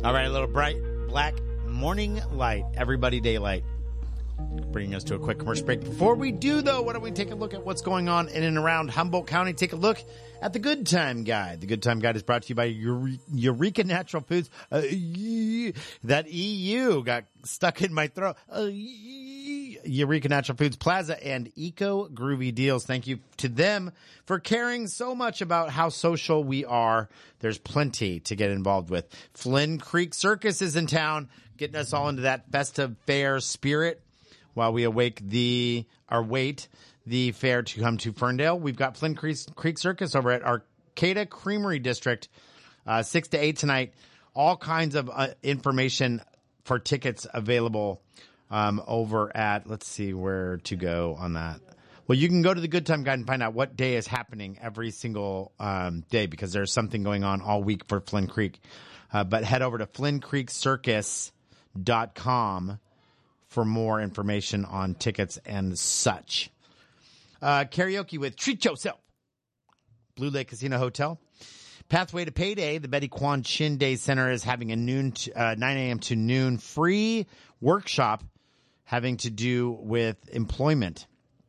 All right, a little bright black morning light. Everybody daylight. Bringing us to a quick commercial break. Before we do, though, why don't we take a look at what's going on in and around Humboldt County? Take a look at the Good Time Guide. The Good Time Guide is brought to you by Eureka Natural Foods. That EU got stuck in my throat. Eureka Natural Foods Plaza and Eco Groovy Deals. Thank you to them for caring so much about how social we are. There's plenty to get involved with. Flynn Creek Circus is in town, getting us all into that festive fair spirit. While we await the fair to come to Ferndale, we've got Flynn Creek Circus over at Arcata Creamery District, 6 to 8 tonight. All kinds of information for tickets available over at, let's see where to go on that. Well, you can go to the Good Time Guide and find out what day is happening every single day, because there's something going on all week for Flynn Creek. But head over to FlynnCreekCircus.com for more information on tickets and such. Karaoke with Treat Yourself. Blue Lake Casino Hotel. Pathway to Payday. The Betty Quan Chin Day Center is having a 9 a.m. to noon free workshop having to do with employment.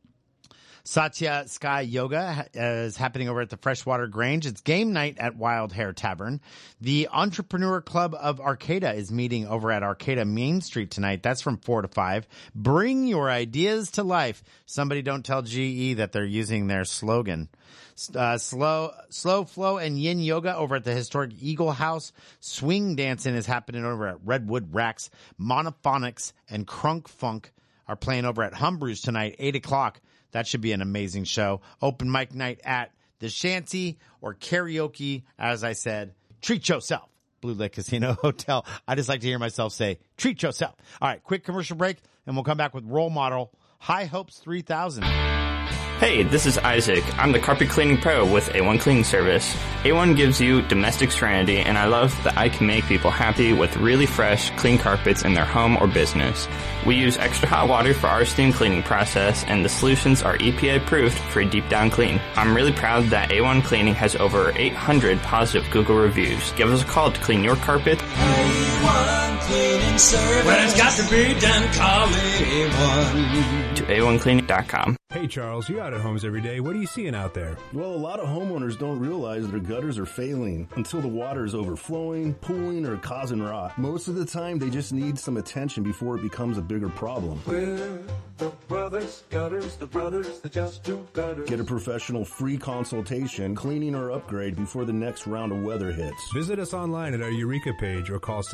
Satya Sky Yoga is happening over at the Freshwater Grange. It's game night at Wild Hare Tavern. The Entrepreneur Club of Arcata is meeting over at Arcata Main Street tonight. That's from 4 to 5. Bring your ideas to life. Somebody don't tell GE that they're using their slogan. Slow Flow and Yin Yoga over at the historic Eagle House. Swing dancing is happening over at Redwood Racks. Monophonics and Crunk Funk are playing over at Humbrew's tonight, 8 o'clock. That should be an amazing show. Open mic night at the Shanty or karaoke. As I said, treat yourself. Blue Lake Casino Hotel. I just like to hear myself say, treat yourself. All right, quick commercial break, and we'll come back with role model High Hopes 3000. Hey, this is Isaac. I'm the carpet cleaning pro with A1 Cleaning Service. A1 gives you domestic serenity, and I love that I can make people happy with really fresh, clean carpets in their home or business. We use extra hot water for our steam cleaning process, and the solutions are EPA approved for a deep down clean. I'm really proud that A1 Cleaning has over 800 positive Google reviews. Give us a call to clean your carpet. A1 Cleaning Service. When it's got to be done, call A1. To A1Cleaning.com. Hey Charles, you're out at homes every day. What are you seeing out there? Well, a lot of homeowners don't realize their gutters are failing until the water is overflowing, pooling, or causing rot. Most of the time, they just need some attention before it becomes a bigger problem. We're the brothers gutters, the brothers that just do gutters. Get a professional free consultation, cleaning or upgrade before the next round of weather hits. Visit us online at our Eureka page or call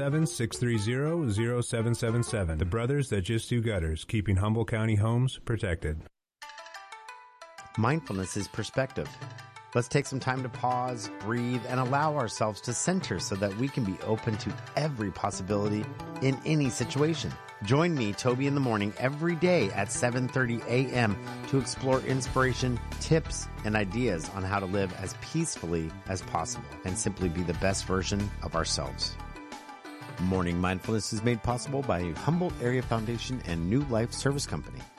707-630-0777. The brothers that just do gutters, keeping Humboldt County homes protected. Mindfulness is perspective. Let's take some time to pause, breathe, and allow ourselves to center so that we can be open to every possibility in any situation. Join me, Toby, in the morning every day at 7:30 a.m. to explore inspiration, tips, and ideas on how to live as peacefully as possible and simply be the best version of ourselves. Morning Mindfulness is made possible by Humboldt Area Foundation and New Life Service Company.